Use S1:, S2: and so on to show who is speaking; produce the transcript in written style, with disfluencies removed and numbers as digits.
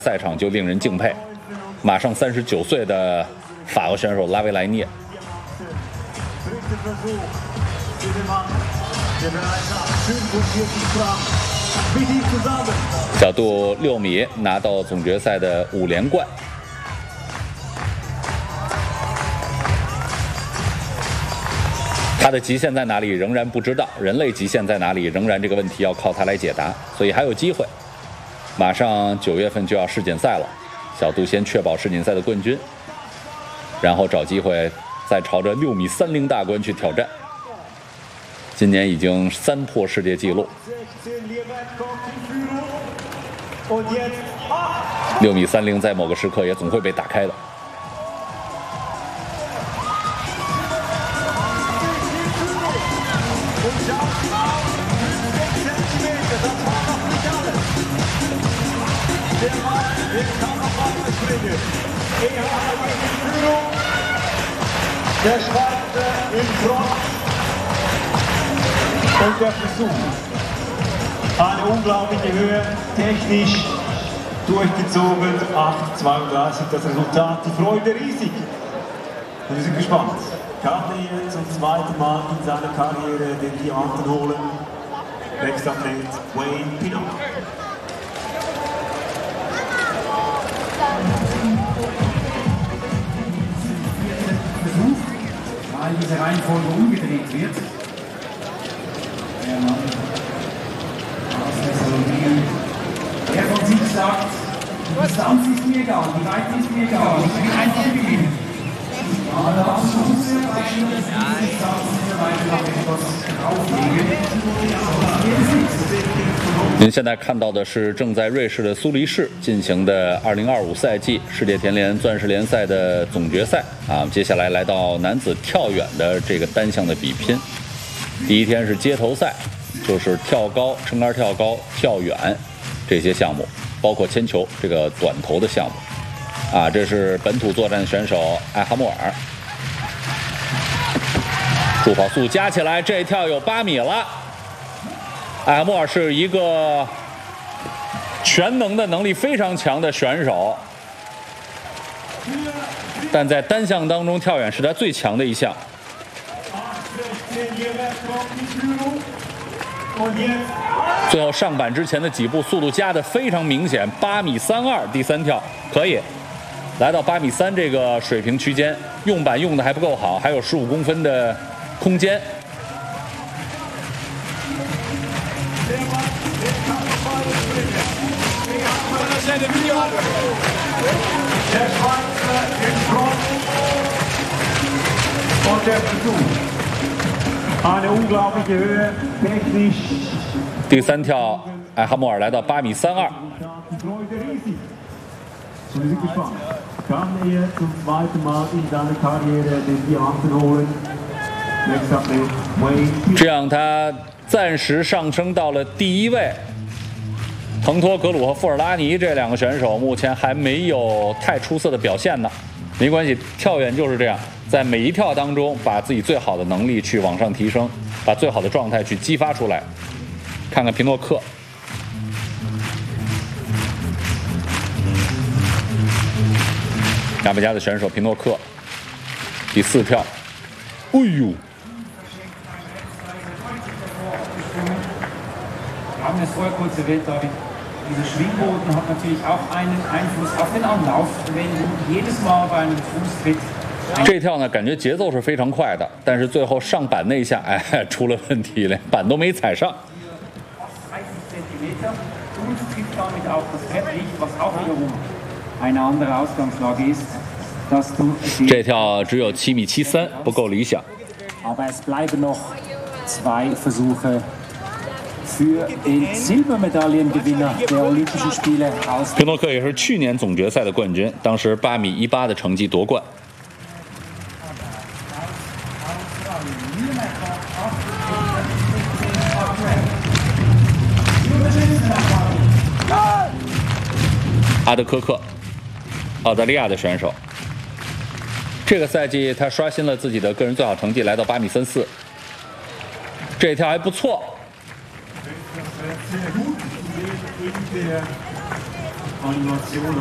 S1: 赛场就令人敬佩。马上39岁的法国选手拉维莱涅，小杜6米拿到总决赛的5连冠。他的极限在哪里，仍然不知道；人类极限在哪里，仍然这个问题要靠他来解答。所以还有机会。马上9月份就要世锦赛了，小杜先确保世锦赛的冠军，然后找机会再朝着6米30大关去挑战。今年已经3破世界纪录。6米30在某个时刻也总会被打开的。
S2: Der Schweizer in Front und der Versuch. Eine unglaubliche Höhe, technisch durchgezogen, 8,32 das Resultat. Die Freude riesig. Und wir sind gespannt. Kann er zum zweiten Mal in seiner Karriere den Diamanten holen? Nächster Athlet Wayne Pinnock.
S3: Weil diese Reihenfolge umgedreht wird. Der Mann aus Thessaloniki, der von sich sagt, die Distanz ist mir egal, die Weite ist mir egal, ich will einfach gewinnen. Aber das muss er bei dieser Distanz mittlerweile noch etwas drauflegen. Jedes
S1: 您现在看到的是正在瑞士的苏黎世进行的2025赛季世界田联钻石联赛的总决赛啊，接下来来到男子跳远的这个单项的比拼。第一天是街头赛，就是跳高、撑杆跳高、跳远这些项目，包括铅球这个短投的项目啊。这是本土作战选手艾哈莫尔，助跑速加起来，这一跳有8米了。艾哈莫尔是一个全能的能力非常强的选手，但在单项当中跳远是他最强的一项。最后上板之前的几步速度加的非常明显，8米32，第3跳可以来到8米3这个水平区间，用板用的还不够好，还有15公分的空间。
S2: Der Schweizer in Front und der Versuch. Eine unglaubliche Höhe, technisch.
S1: 第3跳，艾哈莫尔来到8米32。
S2: Die Freude riesig. Und wir sind gespannt. Kann er zum zweiten Mal in seiner Karriere den Diamanten holen? Nächster Athlet Wayne.
S1: 这样他暂时上升到了第1位。滕托格鲁和富尔拉尼这2个选手目前还没有太出色的表现呢，没关系，跳远就是这样，在每一跳当中把自己最好的能力去往上提升，把最好的状态去激发出来。看看皮诺克，亚美加的选手皮诺克，第4跳，哎呦！
S3: Wir haben es vorher kurz erwähnt, David. Dieser Schwingboden hat natürlich auch einen Einfluss auf den Anlauf. Wenn du jedes Mal bei einem Fußtritt
S1: 这跳呢，感觉节奏是非常快的，但是最后上板那一下，哎，出了问题，连板都没踩上。
S3: 30 cm und trifft damit auch das Trepplich, was auch wiederum eine andere Ausgangslage ist, dass du
S1: 这跳只有7米73，不够理想。
S3: Aber es bleiben noch 2 Versuche. Für den Silbermedaillengewinner der Olympischen Spiele aus.
S1: 皮诺克也是去年总决赛的冠军，当时8米18的成绩夺冠。阿德科克，澳大利亚的选手，这个赛季他刷新了自己的个人最好成绩，来到8米34，这一跳还不错。
S2: Animation